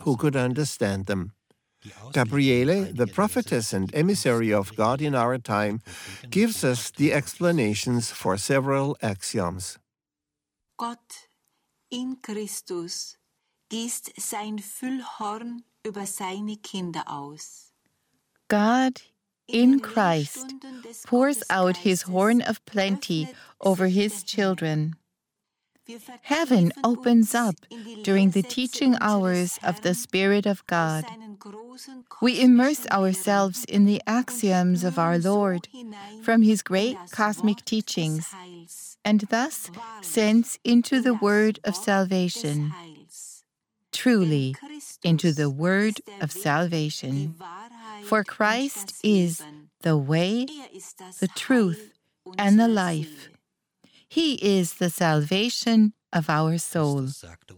who could understand them. Gabriele, the prophetess and emissary of God in our time, gives us the explanations for several axioms. Gott in Christus gießt sein Füllhorn über seine Kinder aus. God in Christ pours out his horn of plenty over his children. Heaven opens up during the teaching hours of the Spirit of God. We immerse ourselves in the axioms of our Lord from his great cosmic teachings, and thus sense into the word of salvation. Truly, into the word of salvation. For Christ is the way, the truth, and the life. He is the salvation of our soul.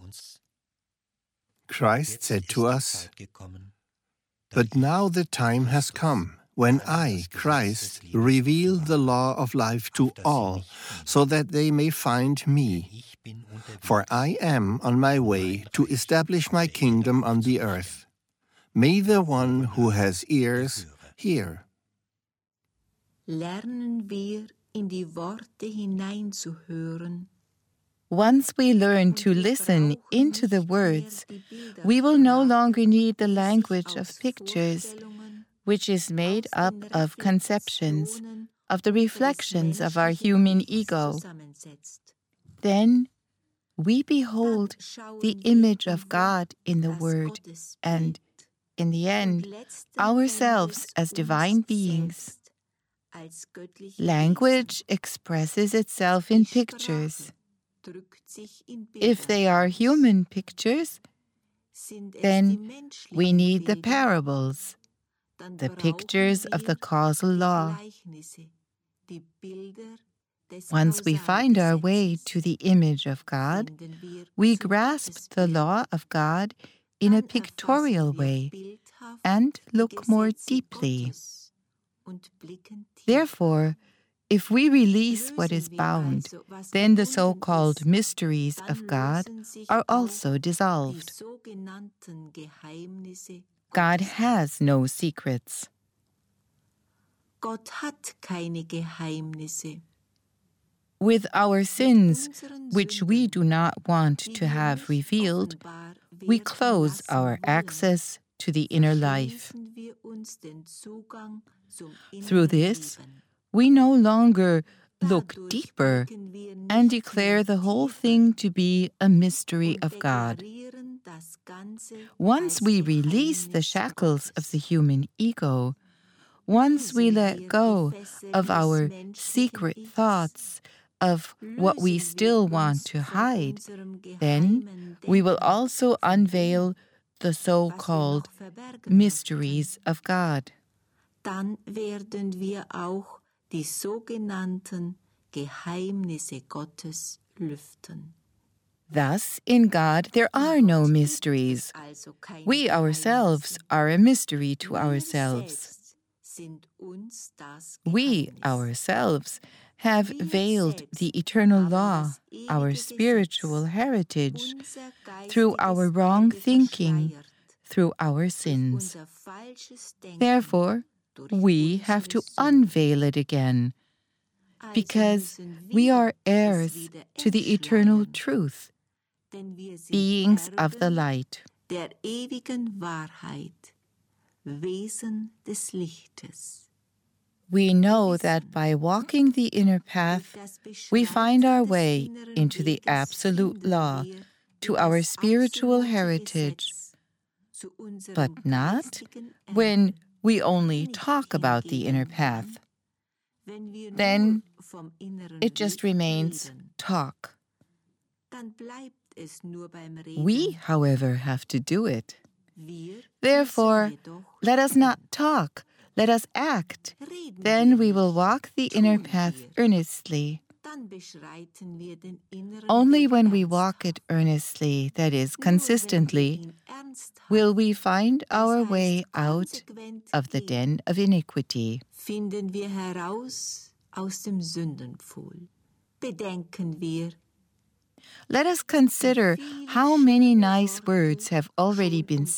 Christ said to us, "But now the time has come when I, Christ, reveal the law of life to all, so that they may find me. For I am on my way to establish my kingdom on the earth. May the one who has ears hear." Lernen wir in die Worte hineinzuhören. Once we learn to listen into the words, we will no longer need the language of pictures, which is made up of conceptions, of the reflections of our human ego. Then we behold the image of God in the Word, and, in the end, ourselves as divine beings. Language expresses itself in pictures. If they are human pictures, then we need the parables, the pictures of the causal law. Once we find our way to the image of God, we grasp the law of God in a pictorial way and look more deeply. Therefore, if we release what is bound, then the so-called mysteries of God are also dissolved. God has no secrets. Gott hat keine Geheimnisse. With our sins, which we do not want to have revealed, we close our access to the inner life. Through this, we no longer look deeper and declare the whole thing to be a mystery of God. Once we release the shackles of the human ego, once we let go of our secret thoughts, of what we still want to hide, then we will also unveil the so-called mysteries of God. Dann werden wir auch die sogenannten Geheimnisse Gottes lüften. Thus, in God, there are no mysteries. We ourselves are a mystery to ourselves. We ourselves have veiled the eternal law, our spiritual heritage, through our wrong thinking, through our sins. Therefore, we have to unveil it again, because we are heirs to the eternal truth, beings of the light. Der ewigen Wahrheit, Wesen des Lichtes. We know that by walking the inner path, we find our way into the absolute law, to our spiritual heritage, but not when we only talk about the inner path. Then it just remains talk. We, however, have to do it. Therefore, let us not talk, let us act. Then we will walk the inner path earnestly. Only when we walk it earnestly, that is, consistently, will we find our way out of the den of iniquity. Finden wir heraus aus dem Sündenpfuhl. Bedenken wir. Let us consider how many nice words have already been